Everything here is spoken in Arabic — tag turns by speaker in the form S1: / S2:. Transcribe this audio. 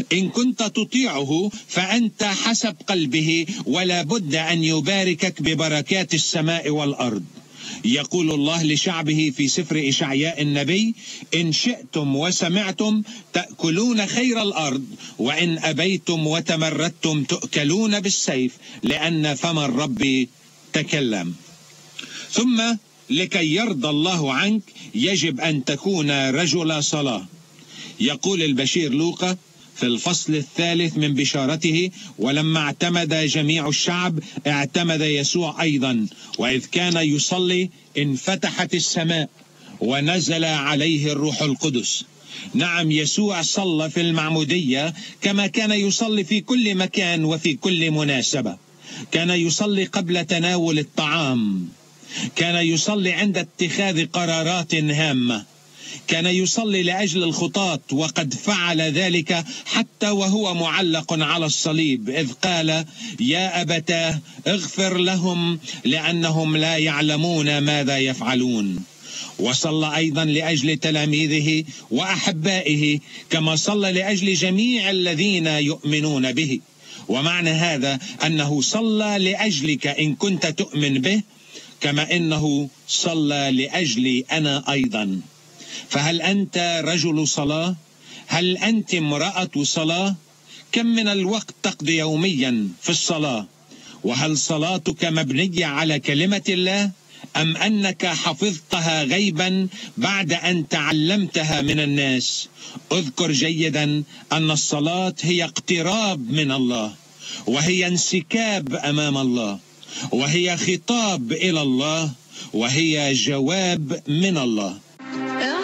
S1: إن كنت تطيعه فأنت حسب قلبه، ولا بد أن يباركك ببركات السماء والأرض. يقول الله لشعبه في سفر إشعياء النبي: إن شئتم وسمعتم تأكلون خير الأرض، وإن أبيتم وتمردتم تؤكلون بالسيف، لأن فم الرب تكلم. ثم لكي يرضى الله عنك يجب أن تكون رجل صلاة. يقول البشير لوقا في الفصل 3 من بشارته: ولما اعتمد جميع الشعب اعتمد يسوع أيضا، وإذ كان يصلي انفتحت السماء ونزل عليه الروح القدس. نعم، يسوع صلى في المعمودية كما كان يصلي في كل مكان وفي كل مناسبة. كان يصلي قبل تناول الطعام، كان يصلي عند اتخاذ قرارات هامة، كان يصلي لأجل الخطاة، وقد فعل ذلك حتى وهو معلق على الصليب، إذ قال: يا أبتاه اغفر لهم لأنهم لا يعلمون ماذا يفعلون. وصلى أيضا لأجل تلاميذه وأحبائه كما صلى لأجل جميع الذين يؤمنون به. ومعنى هذا أنه صلى لأجلك إن كنت تؤمن به، كما إنه صلى لأجلي أنا أيضا. فهل أنت رجل صلاة؟ هل أنت امرأة صلاة؟ كم من الوقت تقضي يوميا في الصلاة؟ وهل صلاتك مبنية على كلمة الله، أم أنك حفظتها غيبا بعد أن تعلمتها من الناس؟ اذكر جيدا أن الصلاة هي اقتراب من الله، وهي انسكاب أمام الله، وهي خطاب إلى الله، وهي جواب من الله.